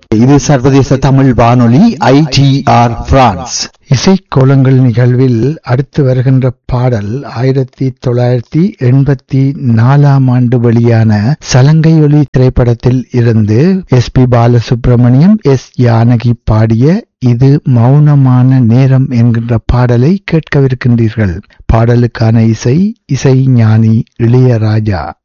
இது சர்வதேச தமிழ் வானொலி ITR பிரான்ஸ். இசைக்கோலங்கள் நிகழ்வில் அடுத்து வருகின்ற பாடல் 1984 வெளியான சலங்கையொலி திரைப்படத்தில் இருந்து SP பாலசுப்ரமணியம், S ஜானகி பாடிய இது மௌனமான நேரம் என்கின்ற பாடலை கேட்கவிருக்கின்றீர்கள். பாடலுக்கான இசை ஞானி இளையராஜா.